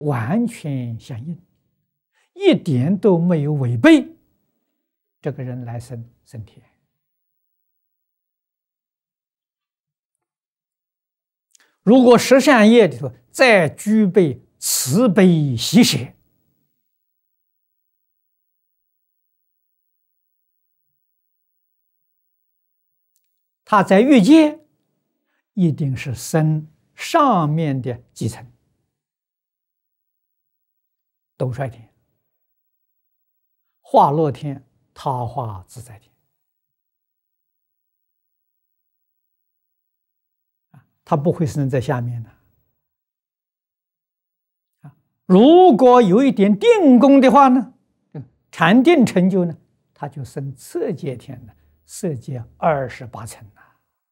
完全相应，一点都没有违背，这个人来生升天。如果十善业里头再具备慈悲喜舍，他在欲界一定是升上面的几层，兜率天、化乐天、他化自在天。他不会生在下面的。如果有一点定功的话呢，禅定成就呢，他就升色界天了，色界28层了。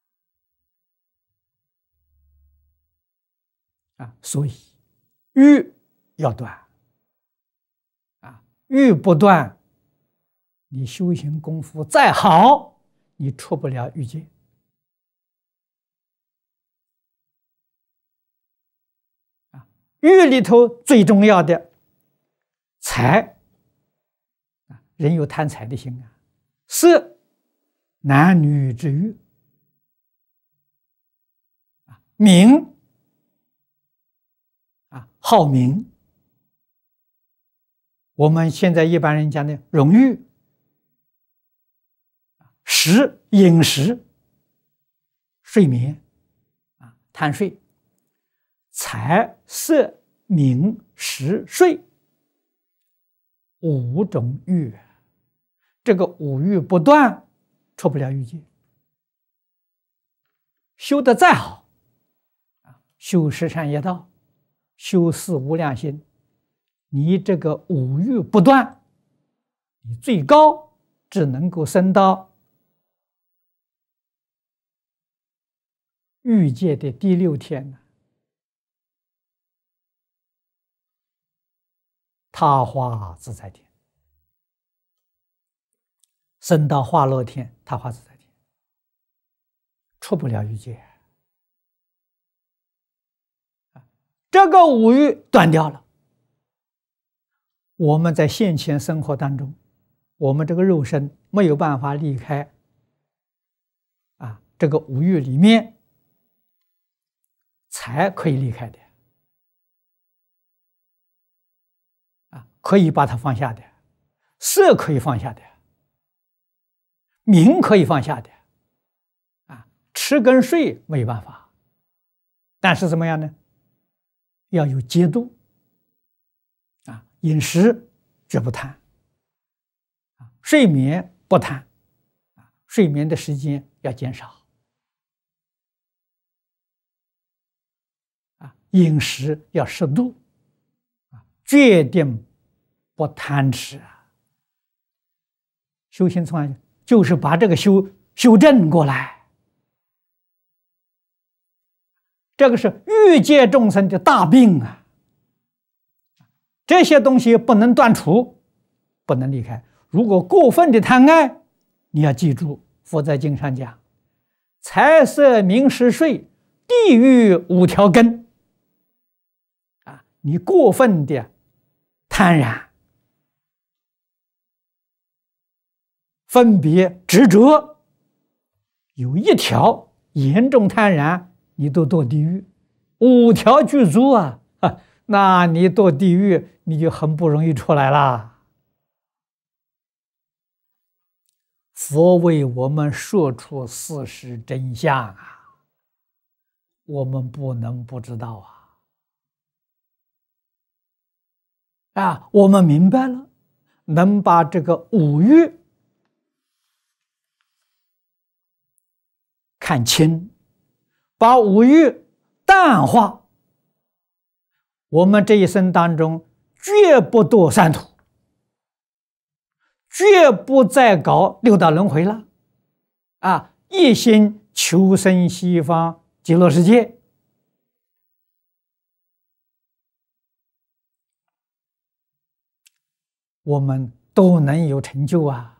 所以欲要断，欲不断，你修行功夫再好，你出不了欲界。欲里头最重要的财，人有贪财的心啊；色，男女之欲；名，好名。我们现在一般人讲的荣誉；食，饮食；睡眠，贪睡。财色名食睡5种欲，这个5欲不断，出不了欲界。修得再好，修十善业道，修四无量心，你这个5欲不断，你最高只能够升到欲界的第6天了。他化自在天，升到化乐天、他化自在天，出不了欲界。这个5欲断掉了，我们在现前生活当中，我们这个肉身没有办法离开这个5欲里面，财可以离开的。可以把它放下的，色可以放下的，名可以放下的，吃跟睡没有办法，但是怎么样呢？要有节度，饮食绝不贪，睡眠不贪，睡眠的时间要减少，饮食要适度，决定不贪吃。修行从来就是把这个修正过来，这个是欲界众生的大病啊！这些东西不能断除，不能离开。如果过分的贪爱，你要记住，佛在经上讲，财色名食睡，地狱5条根。你过分的贪婪、分别执着，有1条严重贪婪，你都堕地狱；5条具足那你堕地狱，你就很不容易出来啦。佛为我们说出事实真相我们不能不知道我们明白了，能把这个5欲看清，把5欲淡化，我们这一生当中绝不堕三途，绝不再搞6道轮回了一心求生西方极乐世界。我们都能有成就